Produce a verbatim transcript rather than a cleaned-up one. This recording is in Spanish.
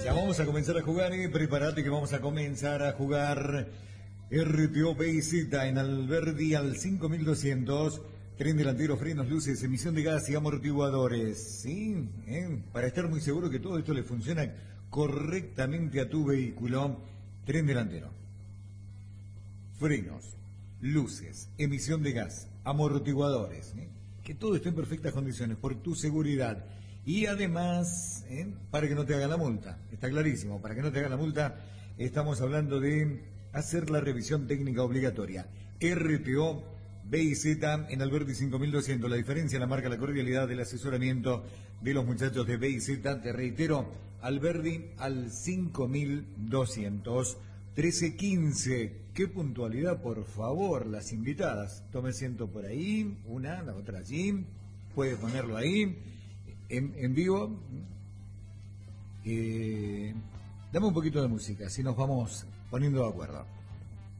Ya vamos a comenzar a jugar, eh. Prepárate que vamos a comenzar a jugar R T O B y Z en Alberdi al cinco mil doscientos. Tren delantero, frenos, luces, emisión de gas y amortiguadores. ¿Sí? ¿Eh? Para estar muy seguro que todo esto le funciona correctamente a tu vehículo. Tren delantero, frenos, luces, emisión de gas, amortiguadores. ¿eh? Que todo esté en perfectas condiciones por tu seguridad. Y además, ¿eh? para que no te haga la multa. Está clarísimo, para que no te haga la multa, estamos hablando de hacer la revisión técnica obligatoria. R T O B y Z en Alberdi cinco mil doscientos. La diferencia la marca la cordialidad del asesoramiento de los muchachos de B y Z. Te reitero, Alberdi al cinco mil doscientos. trece quince. Qué puntualidad, por favor, las invitadas. Tome asiento por ahí, una, la otra allí. Puede ponerlo ahí, en, en vivo. Eh, dame un poquito de música, así nos vamos poniendo de acuerdo.